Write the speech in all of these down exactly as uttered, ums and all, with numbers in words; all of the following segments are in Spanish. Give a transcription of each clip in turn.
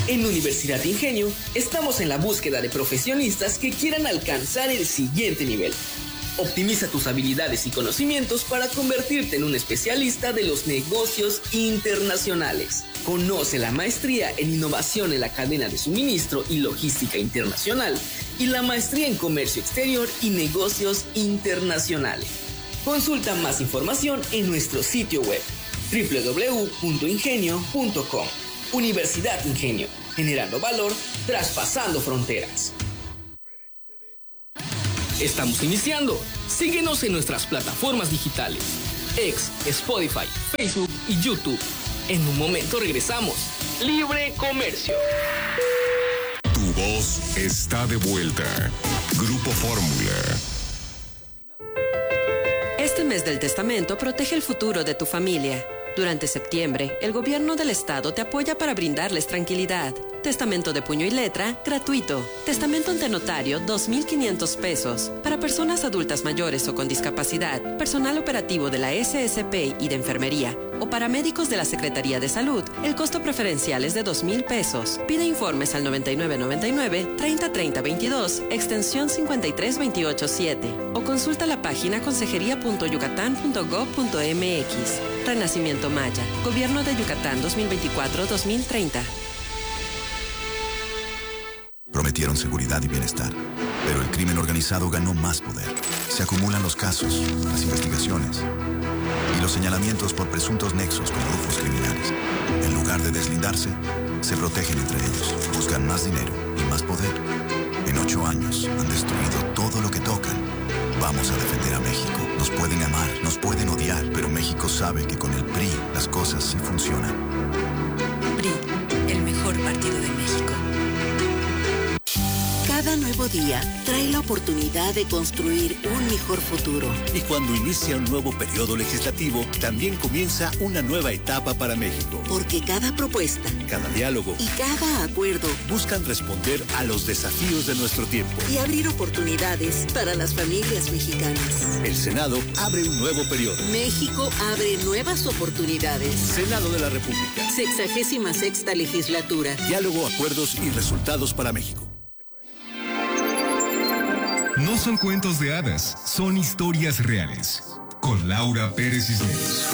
En Universidad Ingenio estamos en la búsqueda de profesionistas que quieran alcanzar el siguiente nivel. Optimiza tus habilidades y conocimientos para convertirte en un especialista de los negocios internacionales. Conoce la maestría en innovación en la cadena de suministro y logística internacional y la maestría en comercio exterior y negocios internacionales. Consulta más información en nuestro sitio web doble u doble u doble u punto ingenio punto com. Universidad Ingenio, generando valor, traspasando fronteras. Estamos iniciando. Síguenos en nuestras plataformas digitales: X, Spotify, Facebook y YouTube. En un momento regresamos. Libre Comercio. Tu voz está de vuelta. Grupo Fórmula. Este mes del testamento protege el futuro de tu familia. Durante septiembre, el gobierno del estado te apoya para brindarles tranquilidad. Testamento de puño y letra, gratuito. Testamento ante notario, dos mil quinientos pesos. Para personas adultas mayores o con discapacidad, personal operativo de la S S P y de enfermería, o paramédicos de la Secretaría de Salud, el costo preferencial es de dos mil pesos. Pide informes al noventa y nueve noventa y nueve, treinta treinta veintidós, extensión cincuenta y tres veintiocho siete. O consulta la página consejería punto yucatán punto gob punto m x. Renacimiento Maya. Gobierno de Yucatán dos mil veinticuatro a dos mil treinta. Prometieron seguridad y bienestar, pero el crimen organizado ganó más poder. Se acumulan los casos, las investigaciones y los señalamientos por presuntos nexos con grupos criminales. En lugar de deslindarse, se protegen entre ellos, buscan más dinero y más poder. En ocho años han destruido todo lo que tocan. Vamos a defender a México. Nos pueden amar, nos pueden odiar, pero México sabe que con el P R I las cosas sí funcionan. P R I, el mejor partido de México. Cada nuevo día trae la oportunidad de construir un mejor futuro. Y cuando inicia un nuevo periodo legislativo, también comienza una nueva etapa para México. Porque cada propuesta, cada diálogo y cada acuerdo buscan responder a los desafíos de nuestro tiempo y abrir oportunidades para las familias mexicanas. El Senado abre un nuevo periodo. México abre nuevas oportunidades. Senado de la República. Sexagésima sexta legislatura. Diálogo, acuerdos y resultados para México. No son cuentos de hadas, son historias reales. Con Laura Pérez Cisneros.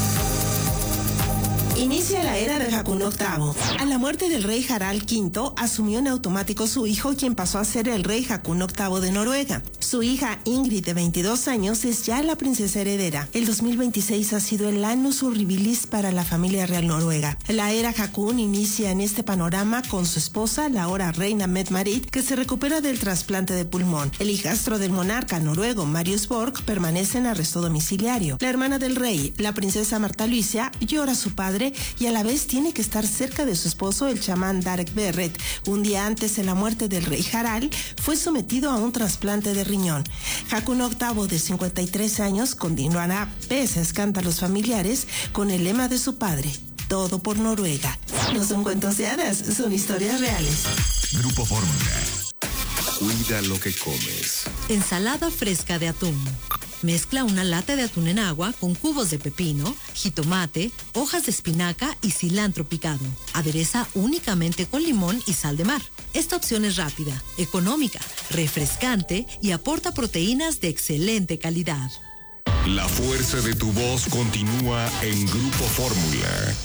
Inicia la era de Haakon octavo. A la muerte del rey Harald quinto, asumió en automático su hijo, quien pasó a ser el rey Haakon octavo de Noruega. Su hija Ingrid, de veintidós años, es ya la princesa heredera. El dos mil veintiséis ha sido el annus horribilis para la familia real noruega. La era Haakon inicia en este panorama con su esposa, la ahora reina Mette-Marit, que se recupera del trasplante de pulmón. El hijastro del monarca noruego, Marius Borg, permanece en arresto domiciliario. La hermana del rey, la princesa Marta Luisa, llora a su padre y a la vez tiene que estar cerca de su esposo, el chamán Darek Berret. Un día antes de la muerte del rey Harald, fue sometido a un trasplante de riñón. Haakon octavo, de cincuenta y tres años, continuará, pese a escándalos familiares, con el lema de su padre: todo por Noruega. No son cuentos de hadas, son historias reales. Grupo Fórmula. Cuida lo que comes. Ensalada fresca de atún. Mezcla una lata de atún en agua con cubos de pepino, jitomate, hojas de espinaca y cilantro picado. Adereza únicamente con limón y sal de mar. Esta opción es rápida, económica, refrescante y aporta proteínas de excelente calidad. La fuerza de tu voz continúa en Grupo Fórmula.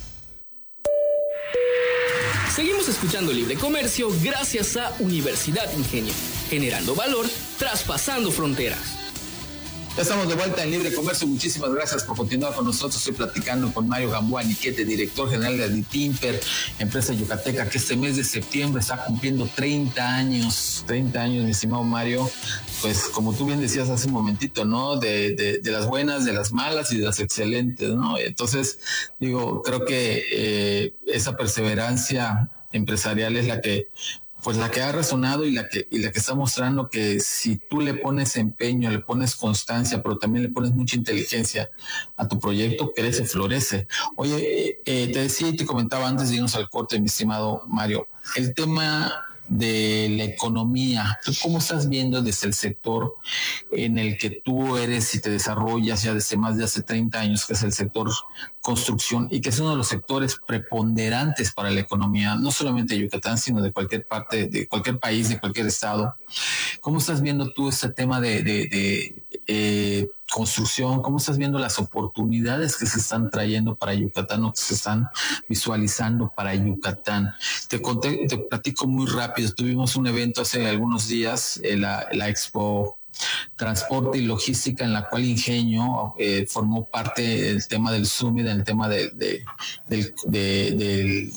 Seguimos escuchando Libre Comercio gracias a Universidad Ingenio, generando valor, traspasando fronteras. Ya estamos de vuelta en Libre Comercio. Muchísimas gracias por continuar con nosotros. Estoy platicando con Mario Gamboa Niquete, director general de Aditimper, empresa yucateca, que este mes de septiembre está cumpliendo treinta años. treinta años, mi estimado Mario. Pues como tú bien decías hace un momentito, ¿no? De, de, de las buenas, de las malas y de las excelentes, ¿no? Entonces, digo, creo que eh, esa perseverancia empresarial es la que pues la que ha resonado y la que y la que está mostrando que si tú le pones empeño, le pones constancia, pero también le pones mucha inteligencia a tu proyecto, crece, florece. Oye, eh, te decía y te comentaba antes de irnos al corte, mi estimado Mario, el tema de la economía. ¿Tú cómo estás viendo desde el sector en el que tú eres y te desarrollas ya desde más de hace treinta años, que es el sector construcción, y que es uno de los sectores preponderantes para la economía, no solamente de Yucatán, sino de cualquier parte, de cualquier país, de cualquier estado? ¿Cómo estás viendo tú este tema de, de, de eh, construcción? ¿Cómo estás viendo las oportunidades que se están trayendo para Yucatán o que se están visualizando para Yucatán? Te conté, te platico muy rápido. Tuvimos un evento hace algunos días, eh, la, la Expo Transporte y Logística, en la cual Ingenio eh, formó parte del tema del Summit, del tema de, de, del, de, del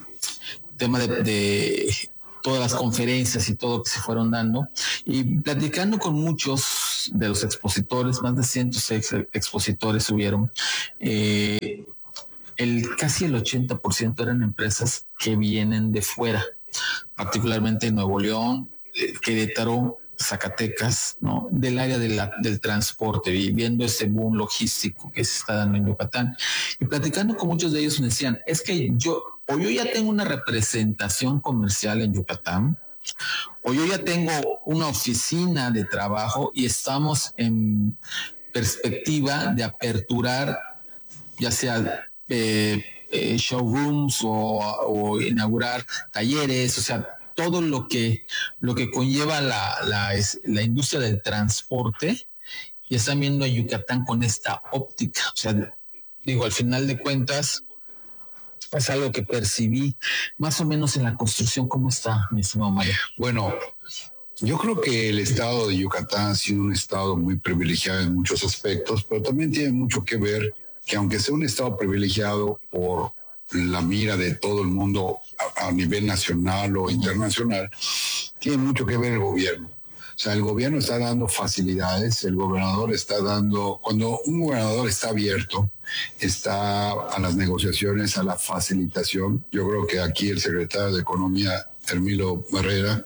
tema de, de todas las conferencias y todo que se fueron dando, y platicando con muchos de los expositores, más de ciento seis expositores hubieron, eh, el, casi el ochenta por ciento eran empresas que vienen de fuera, particularmente Nuevo León, eh, Querétaro, Zacatecas, ¿no? Del área de la, del transporte, y viendo ese boom logístico que se está dando en Yucatán. Y platicando con muchos de ellos me decían, es que yo, o yo ya tengo una representación comercial en Yucatán, o yo ya tengo una oficina de trabajo y estamos en perspectiva de aperturar, ya sea eh, eh, showrooms o, o inaugurar talleres, o sea, todo lo que, lo que conlleva la, la, la industria del transporte, y están viendo a Yucatán con esta óptica. O sea, digo, al final de cuentas, es algo que percibí más o menos en la construcción. ¿Cómo está, mi estimado Mario? Bueno, yo creo que el estado de Yucatán ha sido un estado muy privilegiado en muchos aspectos, pero también tiene mucho que ver que, aunque sea un estado privilegiado por la mira de todo el mundo a, a nivel nacional o internacional, tiene mucho que ver el gobierno. O sea, el gobierno está dando facilidades, el gobernador está dando, cuando un gobernador está abierto, está a las negociaciones, a la facilitación. Yo creo que aquí el secretario de Economía, Hermilo Barrera,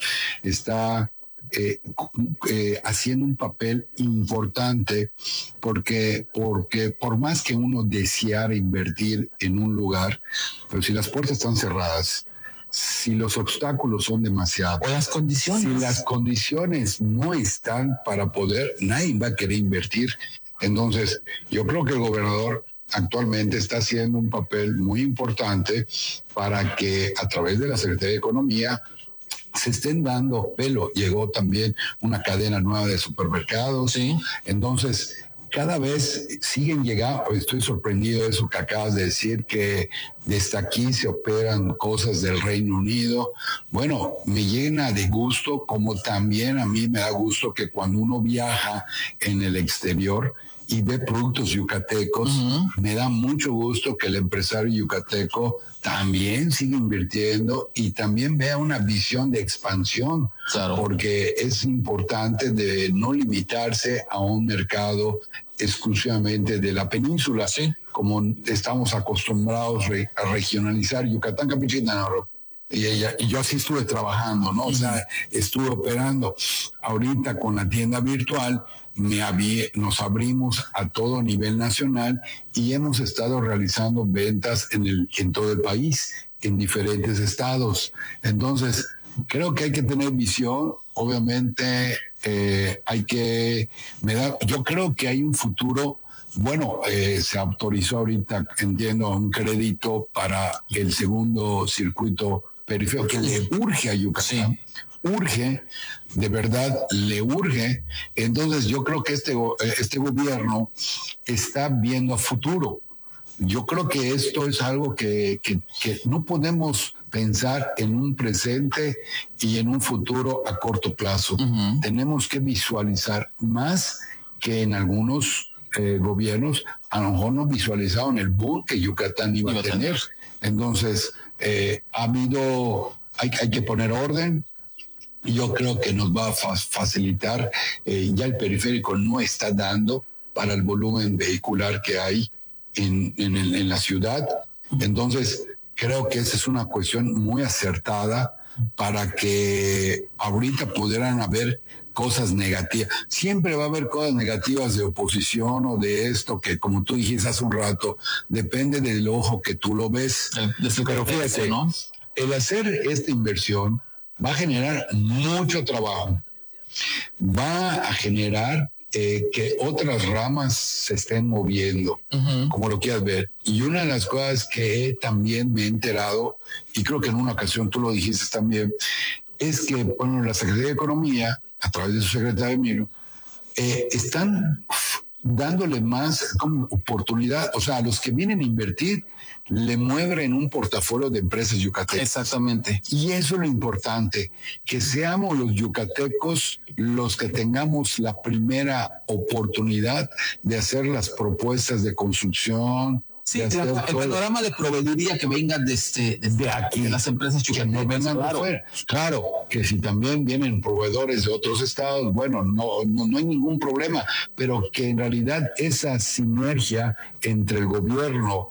está Eh, eh, haciendo un papel importante, porque, porque por más que uno deseara invertir en un lugar, pero si las puertas están cerradas, si los obstáculos son demasiados, o las condiciones, si las condiciones no están para poder, nadie va a querer invertir. Entonces, yo creo que el gobernador actualmente está haciendo un papel muy importante para que, a través de la Secretaría de Economía, se estén dando pelo. Llegó también una cadena nueva de supermercados. Sí. Entonces, cada vez siguen llegando. Estoy sorprendido de eso que acabas de decir, que desde aquí se operan cosas del Reino Unido. Bueno, me llena de gusto, como también a mí me da gusto que cuando uno viaja en el exterior y ve productos yucatecos, uh-huh. me da mucho gusto que el empresario yucateco también sigue invirtiendo y también vea una visión de expansión, claro. Porque es importante de no limitarse a un mercado exclusivamente de la península, sí. como estamos acostumbrados re- a regionalizar Yucatán, Campeche y Quintana Roo. Y, ella, y yo así estuve trabajando, ¿no? O sea, estuve operando. Ahorita con la tienda virtual me abrí, nos abrimos a todo nivel nacional y hemos estado realizando ventas en, el, en todo el país, en diferentes estados. Entonces, creo que hay que tener visión. Obviamente, eh, hay que... Me da, yo creo que hay un futuro. Bueno, eh, se autorizó ahorita, entiendo, un crédito para el segundo circuito periférico que le urge a Yucatán. Sí. Urge, de verdad, le urge. Entonces yo creo que este, este gobierno está viendo a futuro. Yo creo que esto es algo que, que, que no podemos pensar en un presente y en un futuro a corto plazo. Uh-huh. Tenemos que visualizar más que en algunos eh, gobiernos, a lo mejor no visualizaron el boom que Yucatán iba, iba a tener. Entonces, eh, ha habido, hay, hay que poner orden. Yo creo que nos va a fa- facilitar. Eh, ya el periférico no está dando para el volumen vehicular que hay en, en, el, en la ciudad. Entonces, creo que esa es una cuestión muy acertada para que ahorita pudieran haber cosas negativas. Siempre va a haber cosas negativas de oposición o de esto que, como tú dijiste hace un rato, depende del ojo que tú lo ves. De su Pero fíjate, ¿no? El hacer esta inversión va a generar mucho trabajo, va a generar eh, que otras ramas se estén moviendo, uh-huh. como lo quieras ver. Y una de las cosas que también me he enterado, y creo que en una ocasión tú lo dijiste también, es que, bueno, la Secretaría de Economía, a través de su secretario Emilio, eh, están dándole más como oportunidad, o sea, a los que vienen a invertir, le mueven un portafolio de empresas yucatecas. Exactamente. Y eso es lo importante, que seamos los yucatecos los que tengamos la primera oportunidad de hacer las propuestas de construcción. Sí, el, el panorama de proveeduría que venga de, este, de, de aquí, de las empresas yucatecas. Que no vengan claro. de fuera. Claro, que si también vienen proveedores de otros estados, bueno, no, no, no hay ningún problema, pero que en realidad esa sinergia entre el gobierno